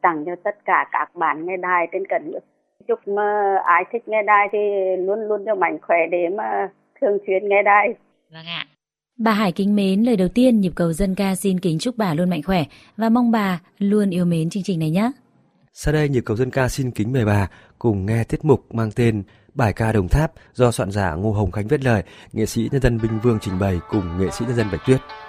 tặng cho tất cả các bạn nghe đài trên cả nước. Chúc mà ai thích nghe đài thì luôn luôn cho mạnh khỏe để mà thường xuyên nghe đài. Vâng ạ. Bà Hải kính mến, lời đầu tiên nhịp cầu dân ca xin kính chúc bà luôn mạnh khỏe và mong bà luôn yêu mến chương trình này nhé. Sau đây nhịp cầu dân ca xin kính mời bà cùng nghe tiết mục mang tên Bài ca Đồng Tháp do soạn giả Ngô Hồng Khánh viết lời, nghệ sĩ nhân dân Minh Vương trình bày cùng nghệ sĩ nhân dân Bạch Tuyết.